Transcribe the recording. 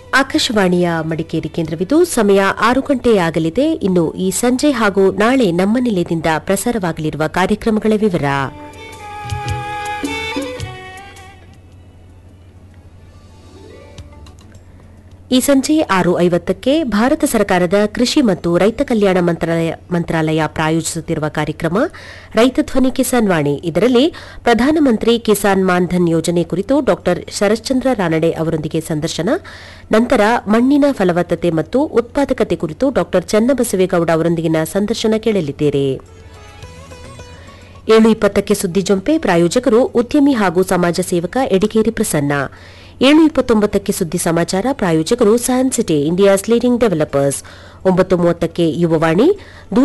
ಆಕಾಶವಾಣಿಯ ಮಡಿಕೇರಿ ಕೇಂದ್ರವಿದು ಸಮಯ 6 ಗಂಟೆಯಾಗಲಿದೆ. ಇನ್ನು ಈ ಸಂಜೆ ಹಾಗೂ ನಾಳೆ ನಮ್ಮ ನಿಲಯದಿಂದ ಪ್ರಸಾರವಾಗಲಿರುವ ಕಾರ್ಯಕ್ರಮಗಳ ವಿವರ. ಈ ಸಂಜೆ 6:50ಕ್ಕೆ ಭಾರತ ಸರ್ಕಾರದ ಕೃಷಿ ಮತ್ತು ರೈತ ಕಲ್ಯಾಣ ಮಂತ್ರಾಲಯ ಪ್ರಾಯೋಜಿಸುತ್ತಿರುವ ಕಾರ್ಯಕ್ರಮ ರೈತ ಧ್ವನಿ ಕಿಸಾನ್ ವಾಣಿ. ಇದರಲ್ಲಿ ಪ್ರಧಾನಮಂತ್ರಿ ಕಿಸಾನ್ ಮಾನ್ ಧನ್ ಯೋಜನೆ ಕುರಿತು ಡಾ ಶರಶ್ಚಂದ್ರ ರಾನಡೆ ಅವರೊಂದಿಗೆ ಸಂದರ್ಶನ. ನಂತರ ಮಣ್ಣಿನ ಫಲವತ್ತತೆ ಮತ್ತು ಉತ್ಪಾದಕತೆ ಕುರಿತು ಡಾ ಚನ್ನಬಸವೇಗೌಡ ಅವರೊಂದಿಗಿನ ಸಂದರ್ಶನ ಕೇಳಲಿದ್ದೀರಿ. 7:20ಕ್ಕೆ ಸುದ್ದಿ ಜೊಂಪೆ. ಪ್ರಾಯೋಜಕರು ಉದ್ಯಮಿ ಹಾಗೂ ಸಮಾಜ ಸೇವಕ ಎಡಿಕೇರಿ ಪ್ರಸನ್ನ. 7:29ಕ್ಕೆ ಸುದ್ದಿ ಸಮಾಚಾರ. ಪ್ರಾಯೋಜಕರು San city India's leading developers. 9:30ಕ್ಕೆ Yuvavani.